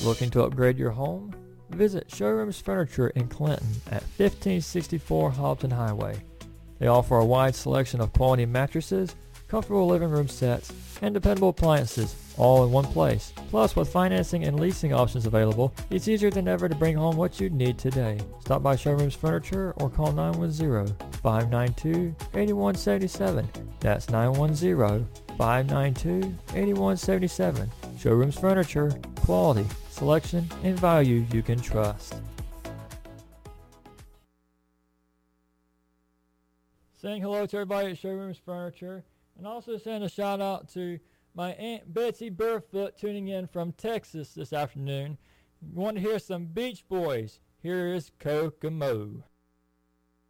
Looking to upgrade your home? Visit Showrooms Furniture in Clinton at 1564 Hobbton Highway. They offer a wide selection of quality mattresses, comfortable living room sets, and dependable appliances, all in one place. Plus, with financing and leasing options available, it's easier than ever to bring home what you need today. Stop by Showrooms Furniture or call 910-592-8177. That's 910-592-8177. Showrooms Furniture, quality, selection, and value you can trust. Saying hello to everybody at Showrooms Furniture, and also send a shout out to my Aunt Betsy Barefoot tuning in from Texas this afternoon. You want to hear some Beach Boys? Here is Kokomo.